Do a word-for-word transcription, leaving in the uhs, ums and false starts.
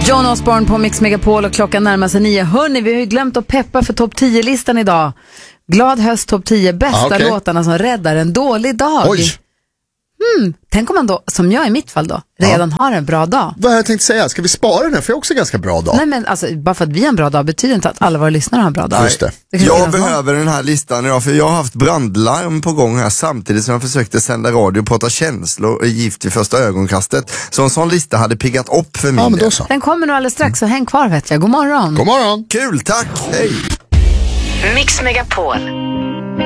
John Osborne på Mix Megapol och klockan närmar sig nio. Hörrni, vi har ju glömt att peppa för topp tio-listan idag. Glad höst topp tio, bästa ah, okay. låtarna som räddar en dålig dag. Oj. Hmm, tänk om man då, som jag i mitt fall då, redan ja. har en bra dag. Vad har jag tänkt säga? Ska vi spara den? För jag har också en ganska bra dag. Nej, men alltså, bara för att vi har en bra dag betyder inte att alla våra lyssnare har en bra dag. Just det. det jag behöver den här listan idag, för jag har haft brandlarm på gång här samtidigt som jag försökte sända radio och prata känslor och gift vid första ögonkastet. Så en sån lista hade piggat upp för min ja, men del. Den kommer nu alldeles strax, så häng kvar vet jag. God morgon. God morgon. Kul, tack. Hej. Mix Megapol.